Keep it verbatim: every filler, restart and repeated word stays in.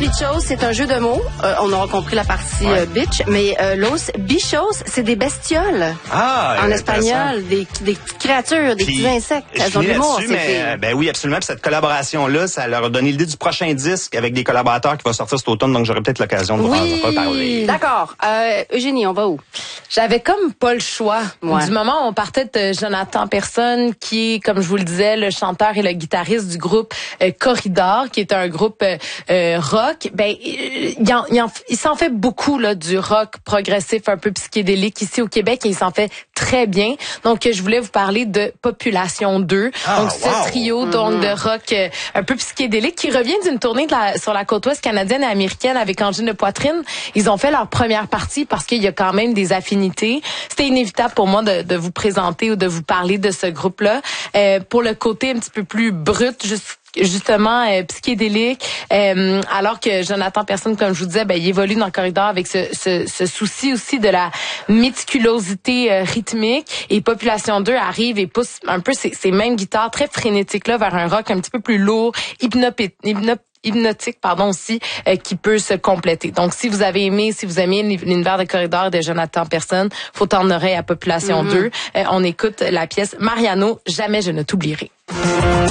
Bichos, c'est un jeu de mots. Euh, on aura compris la partie ouais. euh, bitch, mais euh, los bichos, c'est des bestioles. Ah, en espagnol, des, des petites créatures, des Puis, petits insectes. Elles ont de l'humour, mais, euh, ben oui, absolument. Puis cette collaboration-là, ça leur a donné l'idée du prochain disque avec des collaborateurs qui va sortir cet automne, donc j'aurai peut-être l'occasion de oui. vous en reparler. D'accord. Euh, Eugénie, on va où? J'avais comme pas le choix. Ouais. Du moment où on partait de Jonathan Persson, qui est, comme je vous le disais, le chanteur et le guitariste du groupe euh, Corridor, qui est un groupe euh, euh, rock, ben il, en, il, en, il s'en fait beaucoup là du rock progressif un peu psychédélique ici au Québec et il s'en fait très bien. Donc je voulais vous parler de Population deux. Ah, donc ce wow. trio donc mm-hmm. de rock euh, un peu psychédélique qui revient d'une tournée de la, sur la côte ouest canadienne et américaine avec Angine de Poitrine. Ils ont fait leur première partie parce qu'il y a quand même des affinités. C'était inévitable pour moi de, de vous présenter ou de vous parler de ce groupe-là. Euh, pour le côté un petit peu plus brut, juste justement euh, psychédélique, euh, alors que Jonathan Persson, comme je vous disais, ben, il évolue dans le corridor avec ce, ce, ce souci aussi de la méticulosité euh, rythmique. Et Population deux arrive et pousse un peu ces, ces mêmes guitares très frénétiques-là vers un rock un petit peu plus lourd, hypnopé, hypnop hypnotique, pardon, aussi, euh, qui peut se compléter. Donc, si vous avez aimé, si vous aimez l'univers de Corridor de Jonathan Persson, faut tendre l'oreille à Population mm-hmm. deux. Euh, on écoute la pièce Mariano, Jamais je ne t'oublierai.